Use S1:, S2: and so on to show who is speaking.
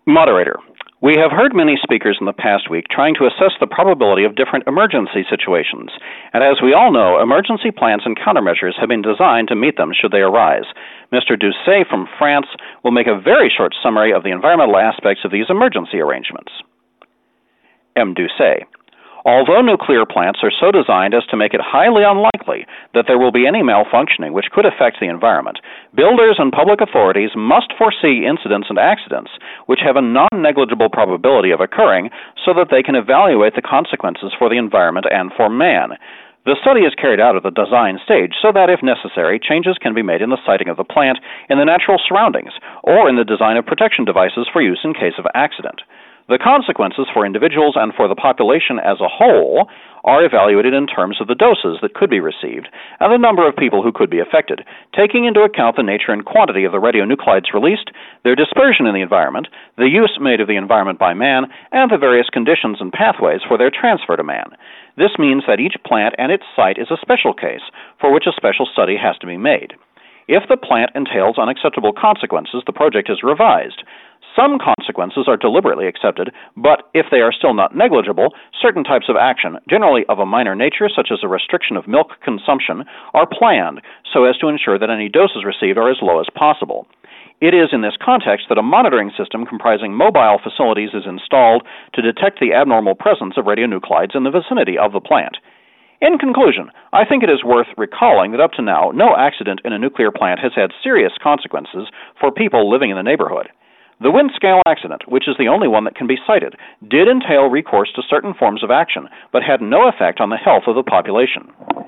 S1: Moderator, we have heard many speakers in the past week trying to assess the probability of different emergency situations, and as we all know, emergency plans and countermeasures have been designed to meet them should they arise. Mr. Doucet from France will make a very short summary of the environmental aspects of these emergency arrangements. M. Doucet. Although nuclear plants are so designed as to make it highly unlikely that there will be any malfunctioning which could affect the environment, builders and public authorities must foresee incidents and accidents which have a non-negligible probability of occurring so that they can evaluate the consequences for the environment and for man. The study is carried out at the design stage so that, if necessary, changes can be made in the siting of the plant, in the natural surroundings, or in the design of protection devices for use in case of accident. The consequences for individuals and for the population as a whole are evaluated in terms of the doses that could be received and the number of people who could be affected, taking into account the nature and quantity of the radionuclides released, their dispersion in the environment, the use made of the environment by man, and the various conditions and pathways for their transfer to man. This means that each plant and its site is a special case for which a special study has to be made. If the plant entails unacceptable consequences, the project is revised. Some consequences are deliberately accepted, but if they are still not negligible, certain types of action, generally of a minor nature, such as a restriction of milk consumption, are planned so as to ensure that any doses received are as low as possible. It is in this context that a monitoring system comprising mobile facilities is installed to detect the abnormal presence of radionuclides in the vicinity of the plant. In conclusion, I think it is worth recalling that up to now, no accident in a nuclear plant has had serious consequences for people living in the neighborhood. The Windscale accident, which is the only one that can be cited, did entail recourse to certain forms of action, but had no effect on the health of the population.